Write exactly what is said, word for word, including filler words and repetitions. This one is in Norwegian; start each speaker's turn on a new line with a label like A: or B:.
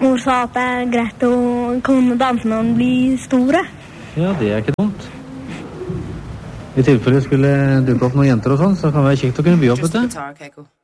A: Mor sa at det er greit å kunne danse når man blir store.
B: Ja, det er ikke dumt. I tilfelle skulle dukke opp noen jenter og sånn, så kan det være kjekt å kunne by opp, vet du.